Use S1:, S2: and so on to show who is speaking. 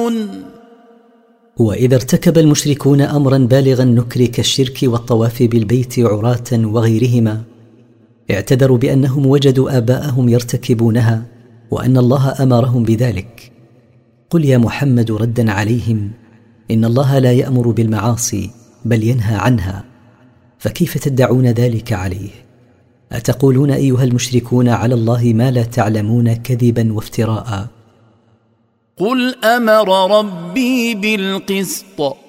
S1: يعلمون.
S2: وإذا ارتكب المشركون أمرا بالغ النكر كالشرك والطواف بالبيت عراة وغيرهما، اعتذروا بأنهم وجدوا آباءهم يرتكبونها وأن الله أمرهم بذلك. قل يا محمد ردا عليهم: إن الله لا يأمر بالمعاصي بل ينهى عنها، فكيف تدعون ذلك عليه؟ أتقولون أيها المشركون على الله ما لا تعلمون كذبا وافتراء؟
S1: قل أمر ربي بالقسط